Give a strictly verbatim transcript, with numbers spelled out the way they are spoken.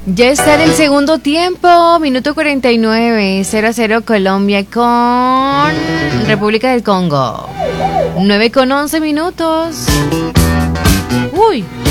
Ya está en el segundo tiempo, minuto cuarenta y nueve, cero a cero Colombia con República del Congo. nueve con once minutos. Uy.